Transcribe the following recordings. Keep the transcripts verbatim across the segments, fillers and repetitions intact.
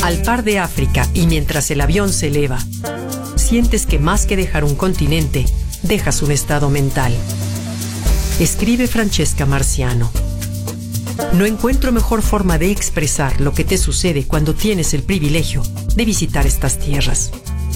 Al par de África y mientras el avión se eleva, sientes que más que dejar un continente, dejas un estado mental. Escribe Francesca Marciano. No encuentro mejor forma de expresar lo que te sucede cuando tienes el privilegio de visitar estas tierras.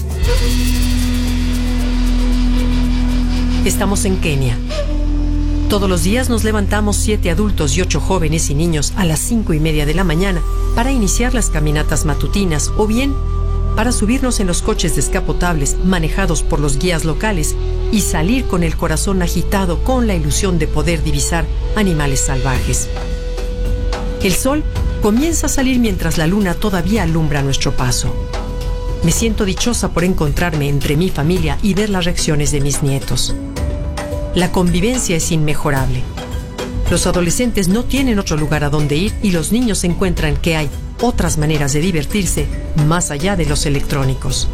Estamos en Kenia. Todos los días nos levantamos siete adultos y ocho jóvenes y niños a las cinco y media de la mañana para iniciar las caminatas matutinas o bien para subirnos en los coches descapotables manejados por los guías locales y salir con el corazón agitado con la ilusión de poder divisar animales salvajes. El sol comienza a salir mientras la luna todavía alumbra nuestro paso. Me siento dichosa por encontrarme entre mi familia y ver las reacciones de mis nietos. La convivencia es inmejorable. Los adolescentes no tienen otro lugar a donde ir y los niños encuentran que hay otras maneras de divertirse más allá de los electrónicos.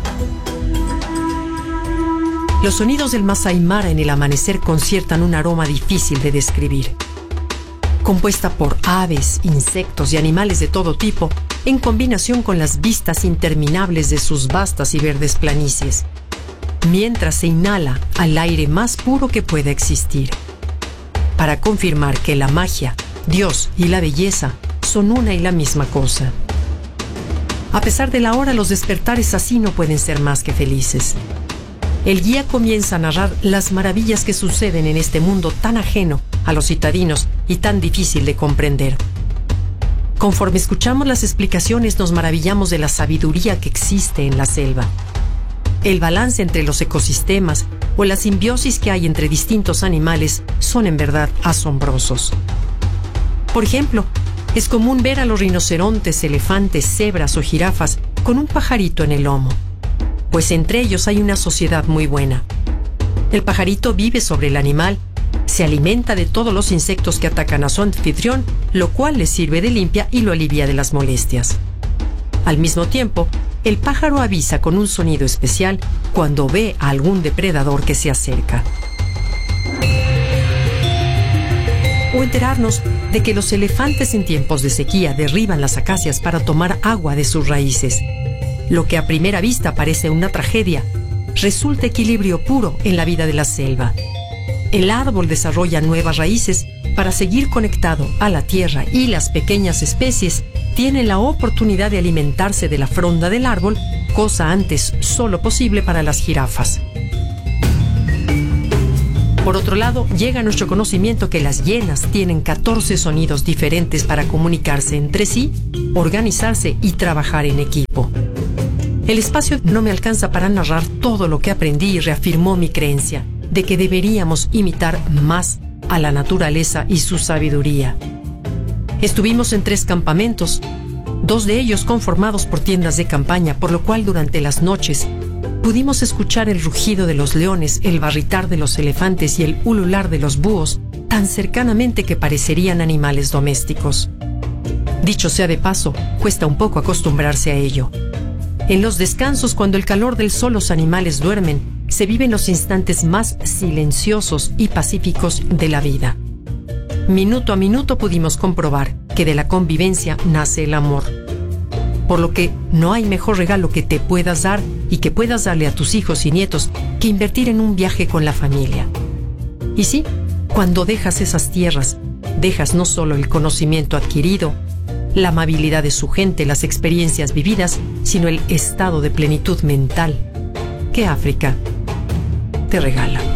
Los sonidos del Masai Mara en el amanecer conciertan un aroma difícil de describir. Compuesta por aves, insectos y animales de todo tipo, en combinación con las vistas interminables de sus vastas y verdes planicies, mientras se inhala al aire más puro que pueda existir, para confirmar que la magia, Dios y la belleza son una y la misma cosa. A pesar de la hora, los despertares así no pueden ser más que felices. El guía comienza a narrar las maravillas que suceden en este mundo tan ajeno a los citadinos y tan difícil de comprender. Conforme escuchamos las explicaciones, nos maravillamos de la sabiduría que existe en la selva. El balance entre los ecosistemas o la simbiosis que hay entre distintos animales son en verdad asombrosos. Por ejemplo, es común ver a los rinocerontes, elefantes, cebras o jirafas con un pajarito en el lomo, pues entre ellos hay una sociedad muy buena. El pajarito vive sobre el animal, se alimenta de todos los insectos que atacan a su anfitrión, lo cual le sirve de limpia y lo alivia de las molestias. Al mismo tiempo, el pájaro avisa con un sonido especial cuando ve a algún depredador que se acerca. O enterarnos de que los elefantes en tiempos de sequía derriban las acacias para tomar agua de sus raíces. Lo que a primera vista parece una tragedia, resulta equilibrio puro en la vida de la selva. El árbol desarrolla nuevas raíces para seguir conectado a la tierra y las pequeñas especies tienen la oportunidad de alimentarse de la fronda del árbol, cosa antes solo posible para las jirafas. Por otro lado, llega a nuestro conocimiento que las hienas tienen catorce sonidos diferentes para comunicarse entre sí, organizarse y trabajar en equipo. El espacio no me alcanza para narrar todo lo que aprendí y reafirmó mi creencia de que deberíamos imitar más a la naturaleza y su sabiduría. Estuvimos en tres campamentos, dos de ellos conformados por tiendas de campaña, por lo cual durante las noches pudimos escuchar el rugido de los leones, el barritar de los elefantes y el ulular de los búhos tan cercanamente que parecerían animales domésticos. Dicho sea de paso, cuesta un poco acostumbrarse a ello. En los descansos, cuando el calor del sol los animales duermen, se viven los instantes más silenciosos y pacíficos de la vida. Minuto a minuto pudimos comprobar que de la convivencia nace el amor. Por lo que no hay mejor regalo que te puedas dar y que puedas darle a tus hijos y nietos que invertir en un viaje con la familia. Y sí, cuando dejas esas tierras, dejas no solo el conocimiento adquirido, la amabilidad de su gente, las experiencias vividas, sino el estado de plenitud mental que África te regala.